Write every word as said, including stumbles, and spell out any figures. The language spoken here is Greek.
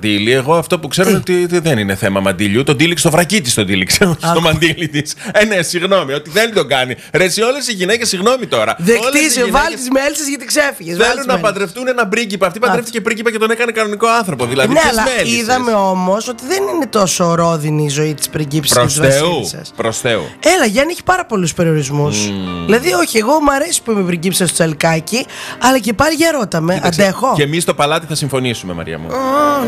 μαντίλι. Εγώ αυτό που ξέρω είναι ότι δεν είναι θέμα μαντίλιου. Τον τύλιξε στο βρακί τη, τον τύλιξε. Στο μαντίλι τη. Ε, ναι, συγγνώμη, ότι δεν τον κάνει. Ρε, σε όλες οι γυναίκες, συγγνώμη τώρα. Δεκτήσε, βάλει τι μέλισσες γιατί ξέφυγε. Θέλουν να παντρευτούν έναν πρίγκιπα. Αυτή παντρεύτηκε πρίγκιπα και τον έκανε κανονικό άνθρωπο. Δηλαδή, ναι, αλλά είδαμε όμως ότι δεν είναι τόσο ρόδινη η ζωή της πριγκίψης και της βασίλισσας. Προς Θεού. Έλα, Γιάννη, έχει πάρα πολλούς περιορισμούς. Mm. Δηλαδή, όχι, εγώ μου αρέσει που είμαι πριγκίψα στο Τσαλικάκι, αλλά και πάλι για ρώτα με. Αντέχω. Και εμείς στο παλάτι θα συμφωνήσουμε, Μαρία μου. Oh.